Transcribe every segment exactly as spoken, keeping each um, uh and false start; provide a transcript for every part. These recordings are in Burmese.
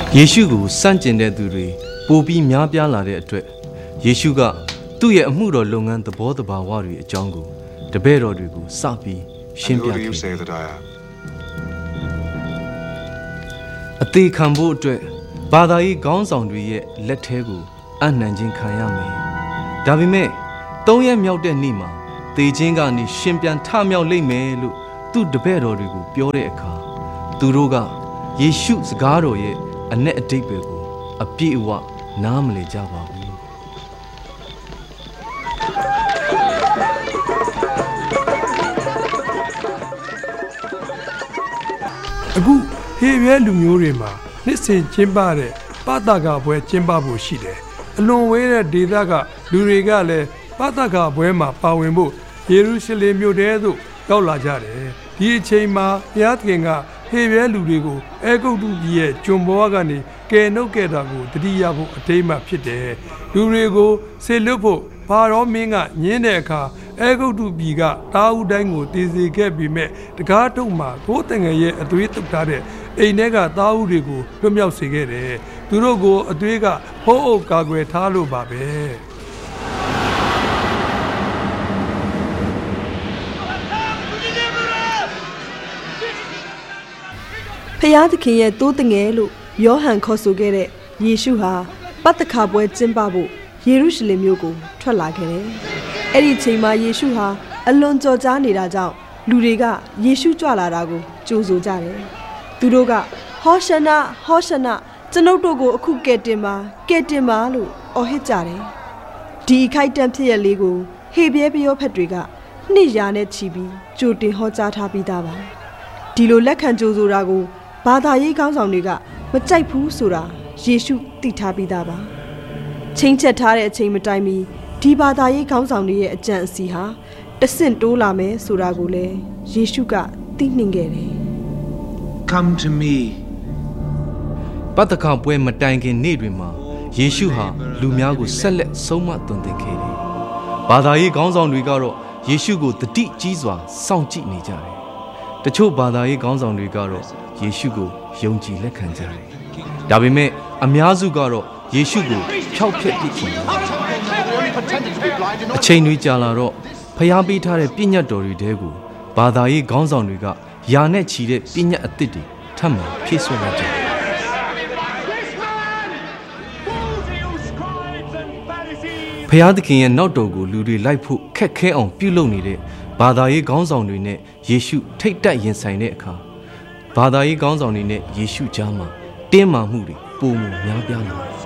ယေရှုကိုစန့်ကျင်တဲ့သူတွေပိုပြီးများပြားလာတဲ့အတွက်ယေရှုကသူ့ရဲ့အမှုတော်လုပ်ငန်းသဘောတဘာဝတွေအကြောင်းကိုတပည့်တော်တွေကိုစပြီးရှင်းပြခဲ့အသေးခံဖို့အတွက်ဘာသာရေးခေါင်းဆောင်တွေရဲ့လက်ထဲကိုအနှံခြင်းခံရမယ်။ဒါပေမဲ့သုံးရက်မြောက်တဲ့နေ့မှာသေခြင်းကနေရှင်ပြန်ထမြောက်လိမ့်မယ်လို့သူ့တပည့်တော်တွေကိုပြောတဲ့အခါသူတို့ကယေရှုစကားတော်ရဲ့အ내အတိတ်ပဲကိုအပြည့်အဝနားမလည်ကြပါဘူးအခုဟေရဲလူမျိုးတွေမှာနှစ်စဉ်ကျင်းပတဲ့ပသကပွဲကျင်းပဖို့ရှိတယ်အလွန်ဝေးတဲ့ဒေသကလူတွေကလည်းပသကပွဲမှာပါဝင်ဖို့ယေရုရှလင်မြို့ထဲသို့ရောက်လာကြတယ်ဒီအချိန်မှာဘုရားသခင်ကဟေရဲလူတွေကိုအဲဂုတ္တုပြည်ရဲ့ကျွန်ဘဝကနေကယ်နှုတ်ခဲ့တာကိုတတိယဖို့အတိတ်မှဖြစ်တယ်လူတွေကိုဆေလွတ်ဖို့ဘာရောမင်းကညင်းတဲ့အခါအဲဂုတ္တုပြည်ကတာဦးတိုင်းကိုတည်စေခဲ့ပြီးမဲ့တကားတုံမှာကိုယ်တငယ်ရဲ့အသွေးတုပ်ထားတဲ့အိမ်ထဲကတာဦးတွေကိုလွတ်မြောက်စေခဲ့တယ်သူတို့ကိုအသွေးကဖုံးအုပ်ကာကွယ်ထားလို့ပါပဲဖျားသခင်ရဲ့တိုးတငယ်လို့ယောဟန်ခေါ်ဆိုခဲ့တဲ့ယေရှုဟာပတ္တခါပွဲကျင်းပဖို့ယေရုရှလင်မြို့ကိုထွက်လာခဲ့တယ်။အဲ့ဒီချိန်မှာယေရှုဟာအလွန်ကြော်ကြားနေတာကြောင့်လူတွေကယေရှုကြွလာတာကိုကြိုဆိုကြတယ်။သူတို့ကဟောရှနာဟောရှနာကျွန်ုပ်တို့ကိုအခုကဲတင်ပါကဲတင်ပါလို့အော်ဟစ်ကြတယ်။ဒီခိုက်တန့်ဖြစ်ရလေးကိုဟေပြဲပယောဖက်တွေကနှစ်ရာနဲ့ချီပြီးကြိုတင်ဟောကြားထားပြီးသားပါ။ဒီလိုလက်ခံကြိုဆိုတာကိုဘာသာရေးခေါင်းဆောင်တွေကမကြိုက်ဘူးဆိုတာယေရှုသိထားပြီးသားပါချိန်ချက်ထားတဲ့အချိန်မတိုင်မီဒီဘာသာရေးခေါင်းဆောင်တွေရဲ့အကြံအစီဟာတဆင့်တိုးလာမယ်ဆိုတာကိုလည်းယေရှုကသိနှင်ခဲ့တယ် Come to me ပတ္တခါပွဲမတိုင်ခင်နေ့တွေမှာယေရှုဟာလူများကိုဆက်လက်ဆုံးမသွန်သင်ခဲ့တယ်ဘာသာရေးခေါင်းဆောင်တွေကတော့ယေရှုကိုတတိကြီးစွာစောင့်ကြည့်နေကြတယ်တချို့ဘာသာရေးခေါင်းဆောင်တွေကတော့ယေရှုကိုယုံကြည်လက်ခံကြတယ်။ဒါပေမဲ့အများစုကတော့ယေရှုကိုဖျောက်ဖျက်ပစ်ချင်တယ်။အချိန်တွေကြာလာတော့ဖျားပေးထားတဲ့ပြည့်ညတ်တော်တွေတဲကိုဘာသာရေးခေါင်းဆောင်တွေကယာနဲ့ချီတဲ့ပြည့်ညတ်အသစ်တွေထပ်မံဖြည့်ဆွတ်လာကြတယ်။ဖျားသခင်ရဲ့နောက်တော်ကိုလူတွေလိုက်ဖို့ခက်ခဲအောင်ပြုလုပ်နေတဲ့ဘာသာရေးခေါင်းဆောင်တွေနဲ့ယေရှုထိတ်တက်ရင်ဆိုင်တဲ့အခါဘာသာရေးခေါင်းဆောင်တွေနဲ့ယေရှုကြားမှာတင်းမာမှုတွေပုံမှုများပြားလာတယ်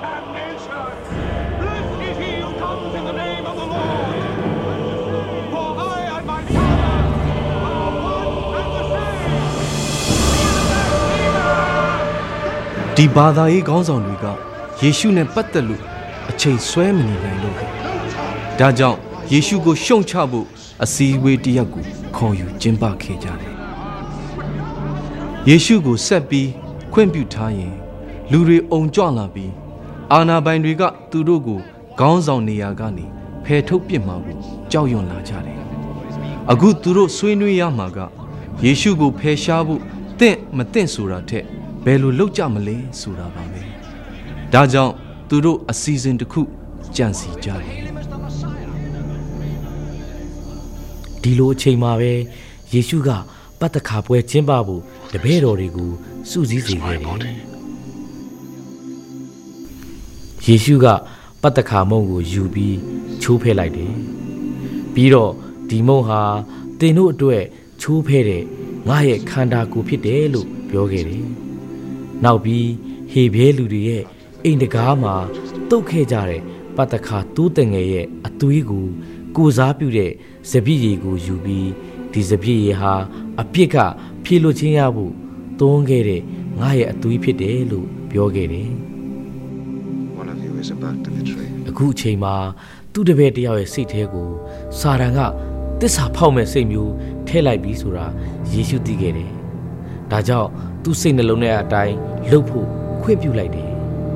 ဒီဘာသာရေးခေါင်းဆောင်တွေကယေရှုနဲ့ပတ်သက်လို့အချိန်ဆွဲမနေနိုင်လို့ဒါကြောင့်ယေရှုကိုရှုံချဖို့အစည်းအဝေးတစ်ရပ်ကိုခေါ်ယူကျင်းပခဲ့ကြတယ်ယေရှုကိုဆက်ပြီးခွင့်ပြုထားရင်လူတွေအုံကြွလာပြီးအာဏာပိုင်တွေကသူတို့ကိုခေါင်းဆောင်နေရာကနေဖယ်ထုတ်ပစ်မှာကိုကြောက်ရွံ့လာကြတယ်အခုသူတို့ဆွေးနွေးရမှာကယေရှုကိုဖယ်ရှားဖို့တင့်မတင့်ဆိုတာထက်ဘယ်လိုလုပ်ကြမလဲဆိုတာပါပဲဒါကြောင့်သူတို့အစီအစဉ်တစ်ခုကြံစီကြတယ်ဒီလိုအချိန်မှာပဲယေရှုကပတ္တခါပွဲကျင်းပဖို့တပည့်တော်တွေကိုစုစည်းစေခဲ့တယ်ယေရှုကပတ္တခါမုန့်ကိုယူပြီးချိုးဖဲ့လိုက်တယ်ပြီးတော့ဒီမုန့်ဟာသင်တို့အတွက်ချိုးဖဲ့တဲ့ငါရဲ့ခန္ဓာကိုယ်ဖြစ်တယ်လို့ပြောခဲ့တယ်နောက်ပြီးဟေဘဲလူတွေရဲ့အိမ်တကားမှာတုတ်ခဲ့ကြတဲ့ပတ္တခါတူးတငယ်ရဲ့အသွေးကိုကိုစားပြုတဲ့စပည့်ရည်ကိုယူပြီးဒီစပည့်ရည်ဟာအပြစ်ကဖြေလွတ်ခြင်းရဖို့သွန်းခဲ့တဲ့ငါရဲ့အသွေးဖြစ်တယ်လို့ပြောခဲ့တယ်အခုအချိန်မှာသူ့တပည့်တယောက်ရဲ့စိတ်ထဲကိုစာတန်ကသစ္စာဖောက်မဲ့စိတ်မျိုးထည့်လိုက်ပြီးဆိုတာယေရှုသိခဲ့တယ်ဒါကြောင့်သူ့စိတ်နှလုံးထဲအတိုင်းလှုပ်ဖို့ခွင့်ပြုလိုက်တယ်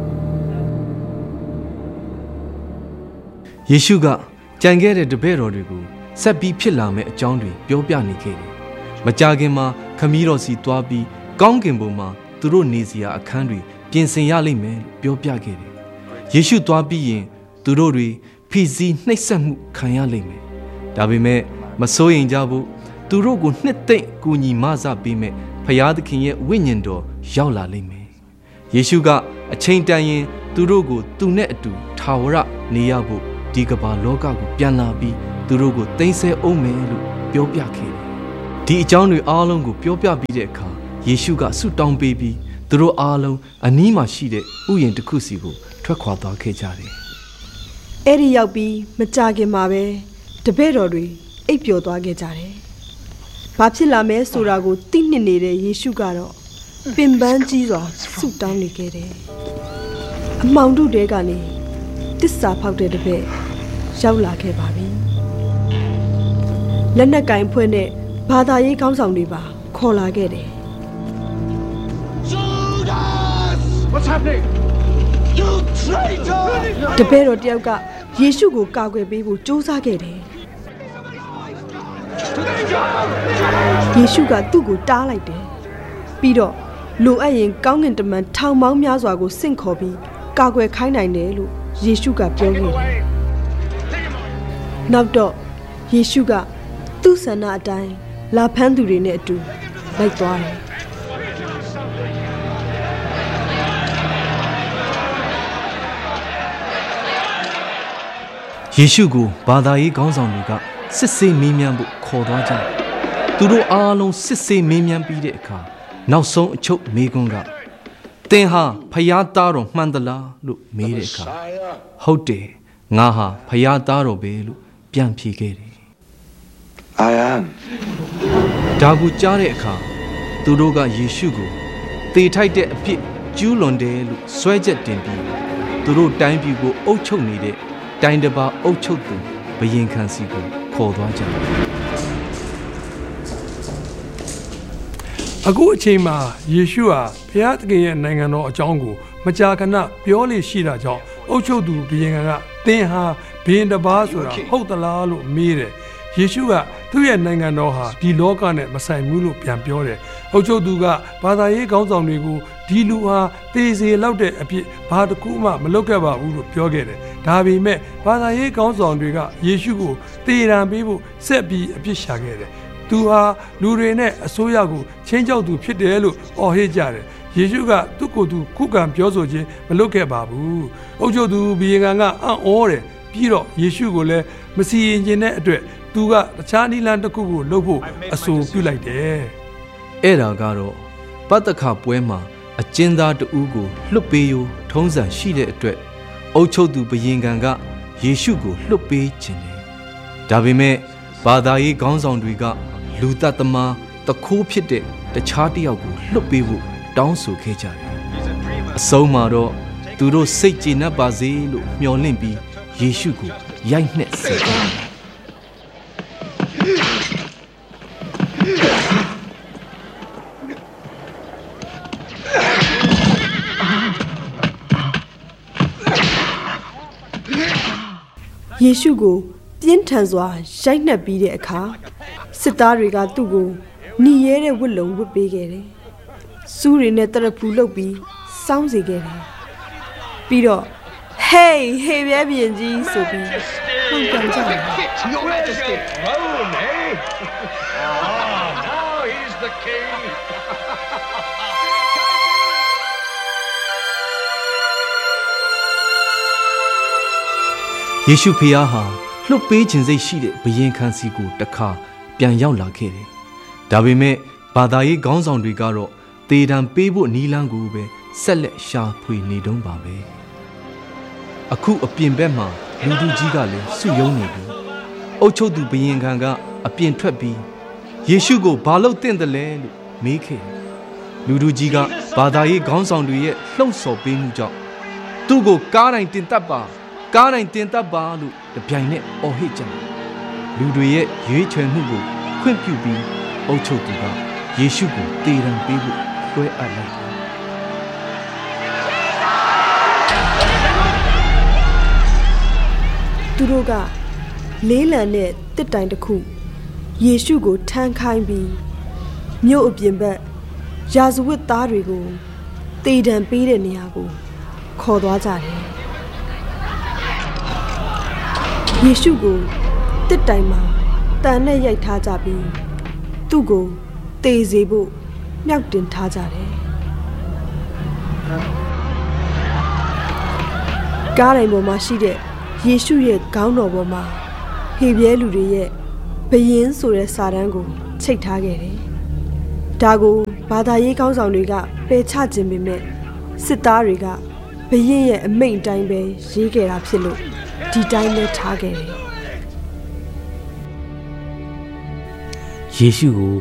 ယေရှုကကြံခဲ့တဲ့တပည့်တော်တွေကိုဆက်ပြီးဖြစ်လာမယ့်အကြောင်းတွေပြောပြနေခဲ့တယ်။မကြာခင်မှာခမည်းတော်စီသွားပြီးကောင်းကင်ဘုံမှာသူတို့နေစရာအခန်းတွေပြင်ဆင်ရလိမ့်မယ်လို့ပြောပြခဲ့တယ်ယေရှုသွားပြီးရင်သူတို့တွေဖိစီးနှိပ်စက်မှုခံရလိမ့်မယ်ဒါပေမဲ့မစိုးရင်ကြဘူးသူတို့ကိုနှစ်သိမ့်ကူညီမဆပေးမဲ့ဖျားသခင်ရဲ့ဝိညာဉ်တော်ရောက်လာလိမ့်မယ်ယေရှုကအချိန်တန်ရင်သူတို့ကိုသူနဲ့အတူထာဝရနေရဖို့ဒီကမ္ဘာလောကကိုပြန်လာပြီးသူတို့ကိုသိမ်းဆည်းအောင်မယ်လို့ပြောပြခဲ့တယ်ဒီအကြောင်းတွေအားလုံးကိုပြောပြပြီးတဲ့အခါယေရှုကဆုတောင်းပေးပြီးသူတို့အားလုံးအနီးမှာရှိတဲ့ဥယျာဉ်တစ်ခုစီကိုထွက်ခွာသွားခဲ့ကြတယ်အဲ့ဒီရောက်ပြီးမကြခင်မှာပဲတပည့်တော်တွေအိပ်ပျော်သွားခဲ့ကြတယ်ဘာဖြစ်လာမဲဆိုတာကိုသိနှစ်နေတဲ့ယေရှုကတော့ပင်ပန်းကြီးစွာဆုတောင်းနေခဲ့တယ်အမှောင်တုတဲကနေတစ္ဆာဖောက်တဲ့တပည့်ရောက်လာခဲ့ပါပြီလက်နက်ကင်ဖွဲ့နဲ့ဘာသာရေးခေါင်းဆောင်တွေပါခေါ်လာခဲ့တယ် What's happening? You traitor! တပည့်တော်တယောက်ကယေရှုကိုကာကွယ်ပေးဖို့ကြိုးစားခဲ့တယ်ယေရှုကသူ့ကိုတားလိုက်တယ်ပြီးတော့လိုအပ်ရင်ကောင်းကင်တမန်ထောင်ပေါင်းများစွာကိုဆင့်ခေါ်ပြီးကာကွယ်ခိုင်းနိုင်တယ်လို့ယေရှုကပြောခဲ့တယ်နောက်တော့ယေရှုကသူ့ဆန္ဒအတိုင်းလာဖမ်းသူတွေနဲ့အတူလိုက်သွားတယ်ယေရှုကိုဘာသာရေးခေါင်းဆောင်တွေကစစ်ဆေးမေးမြန်းဖို့ခေါ်သွားကြတယ်။သူတို့အားလုံးစစ်ဆေးမေးမြန်းပြီးတဲ့အခါနောက်ဆုံးအချုပ်မေးခွန်းကသင်ဟာဖယားသားတော်မှန်သလားလို့မေးတဲ့အခါဟုတ်တယ်ငါဟာဖယားသားတော်ပဲလို့ပြန်ဖြေခဲ့တယ်။ I am ဒါကိုကြားတဲ့အခါသူတို့ကယေရှုကိုသေထိုက်တဲ့အဖြစ်ကျူးလွန်တယ်လို့ဆွဲချက်တင်ပြီးသူတို့တိုင်းပြည်ကိုအုပ်ချုပ်နေတဲ့တိုင်းတစ်ပါးအုပ်ချုပ်သူဘယင်ခံစီကိုခေါ်သွားကြတယ်အခုအချိန်မှာယေရှုဟာဘုရားသခင်ရဲ့နိုင်ငံတော်အကြောင်းကိုမကြာခဏပြောလေရှိတာကြောင့်အုပ်ချုပ်သူဘယင်ခံကသင်ဟာဘယင်တစ်ပါးဆိုတာဟုတ်သလားလို့မေးတယ်ယေရှုကသူ့ရဲ့နိုင်ငံတော်ဟာဒီလောကနဲ့မဆိုင်ဘူးလို့ပြန်ပြောတယ်အုပ်ချုပ်သူကဘာသာရေးခေါင်းဆောင်တွေကိုဒီလူဟာသေစေလောက်တဲ့အဖြစ်ဘာတစ်ခုမှမလုပ်ခဲ့ပါဘူးလို့ပြောခဲ့တယ်ဒါပေမဲ့ဘာသာရေးခေါင်းဆောင်တွေကယေရှုကိုသေရန်ပေးဖို့ဆက်ပြီးအပြစ်ရှာခဲ့တယ်သူဟာလူတွေနဲ့အစိုးရကိုချင်းချောက်သူဖြစ်တယ်လို့အော်ဟစ်ကြတယ်ယေရှုကသူ့ကိုယ်သူခုခံပြောဆိုခြင်းမလုပ်ခဲ့ပါဘူးအုပ်ချုပ်သူဘုရင်ကအံ့ဩတယ်ပြီးတော့ယေရှုကိုလည်းမစီရင်ခြင်းတဲ့အတွက်သူကတခြားနိလန်တစ်ခုကိုလှုပ်ဖို့အဆိုပြုလိုက်တယ်အဲ့ဒါကတော့ပတ္တခပွဲမှာအကျဉ်းသားတဦးကိုလွတ်ပေးရိုးထုံးစံရှိတဲ့အတွက်အုပ်ချုပ်သူဘယင်ခံကယေရှုကိုလွတ်ပေးခြင်းတယ်ဒါပေမဲ့ဘာသာရေးခေါင်းဆောင်တွေကလူတတ်သမားတခိုးဖြစ်တဲ့တခြားတစ်ယောက်ကိုလွတ်ပေးဖို့တောင်းဆိုခဲ့ကြတယ်အဆုံးမှာတော့သူတို့စိတ်ကျေနပ်ပါစေလို့မျှော်လင့်ပြီးယေရှုကိုရိုက်နှက်စေတယ်ယေရှုကိုပြင်းထန်စွာရိုက်နှက်ပြီးတဲ့အခါစစ်သားတွေကသူ့ကိုหนีရဲတဲ့ဝတ်လုံဝတ်ပေးခဲ့တယ်။စူးတွေနဲ့တရဖူလုပ်ပြီးစောင်းစေခဲ့တယ်။ပြီးတော့ hey hey ပြပြင်းကြီးဆိုပြီးဟောပြောကြတယ် Your Majesty Rome eh Ah now he's the king ယေရှုဖျားဟာလွတ်ပေးခြင်းစိတ်ရှိတဲ့ဘယင်ခံစီကိုတခါပြန်ရောက်လာခဲ့တယ်။ဒါပေမဲ့ဘာသာရေးခေါင်းဆောင်တွေကတော့တေတံပေးဖို့နီလန်းကိုပဲဆက်လက်ရှာဖွေနေတုံးပါပဲ။အခုအပြင်ဘက်မှာလူသူကြီးကလည်းစုယုံနေပြီ။အုတ်ချုပ်သူဘယင်ခံကအပြင်ထွက်ပြီးယေရှုကိုဘာလို့တင့်တယ်လဲလို့မေးခဲ့တယ်။လူသူကြီးကဘာသာရေးခေါင်းဆောင်တွေရဲ့လှုံ့ဆော်ပေးမှုကြောင့်သူ့ကိုကားတိုင်းတင်တတ်ပါကားတိုင်းတင်တတ်ပါလို့တပြိုင်နက်အော်ဟစ်ကြတယ်လူတွေရဲ့ရွေးချယ်မှုကိုခွင့်ပြုပြီးအုပ်ချုပ်သူကယေရှုကိုတေတံပေးဖို့လွှဲအပ်လိုက်တယ်သူတို့ကလေးလံနဲ့တစ်တိုင်တစ်ခုယေရှုကိုထမ်းခိုင်းပြီးမြို့အပြင်ဘက်ရာဇဝတ်သားတွေကိုတေတံပေးတဲ့နေရာကိုခေါ်သွားကြတယ်ယေရှုကိုတစ်တိုင်မှာတန်နဲ့ရိုက်ထားကြပြီးသူ့ကိုတေစေဖို့မြောက်တင်ထားကြတယ်ကားတိုင်ပေါ်မှာရှိတဲ့ယေရှုရဲ့ခေါင်းတော်ပေါ်မှာဟေပြဲလူတွေရဲ့ဘယင်းဆိုတဲ့စာတန်းကိုချိတ်ထားခဲ့တယ်ဒါကိုဘာသာရေးကောင်းဆောင်တွေကပယ်ချခြင်းပေမဲ့စစ်သားတွေကဘယင်းရဲ့အမိန့်အတိုင်းပဲရေးခဲ့တာဖြစ်လို့ဒီတိုင်းပဲထားခဲ့တယ်ယေရှုကို